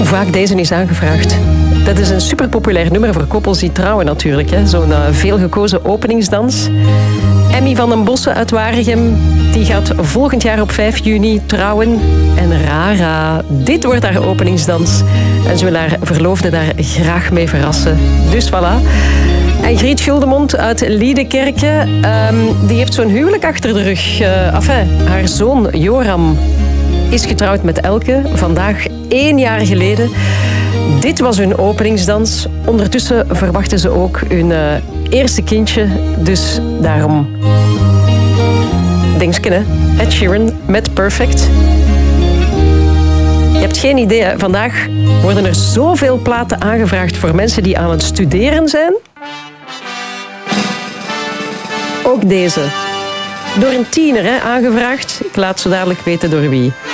vaak deze is aangevraagd. Dat is een superpopulair nummer voor koppels die trouwen natuurlijk. Zo'n veelgekozen openingsdans. Emmy van den Bossen uit Waregem die gaat volgend jaar op 5 juni trouwen. En Rara, dit wordt haar openingsdans. En ze wil haar verloofde daar graag mee verrassen. Dus voilà. En Griet Guldemond uit Liedekerke, die heeft zo'n huwelijk achter de rug. Haar zoon Joram is getrouwd met Elke, vandaag 1 jaar geleden. Dit was hun openingsdans. Ondertussen verwachten ze ook hun eerste kindje. Dus daarom... Dingsken, hè? Ed Sheeran met Perfect. Je hebt geen idee, hè? Vandaag worden er zoveel platen aangevraagd voor mensen die aan het studeren zijn. Ook deze. Door een tiener, hè, aangevraagd. Ik laat zo dadelijk weten door wie.